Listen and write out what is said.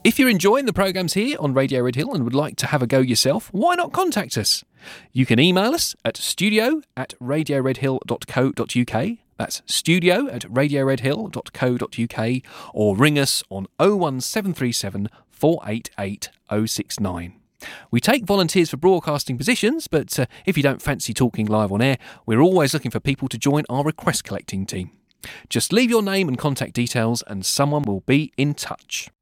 If you're enjoying the programmes here on Radio Red Hill and would like to have a go yourself, why not contact us? You can email us at studio@radioredhill.co.uk. That's studio@radioredhill.co.uk, or ring us on 01737 488 069. We take volunteers for broadcasting positions, but if you don't fancy talking live on air, we're always looking for people to join our request collecting team. Just leave your name and contact details and someone will be in touch.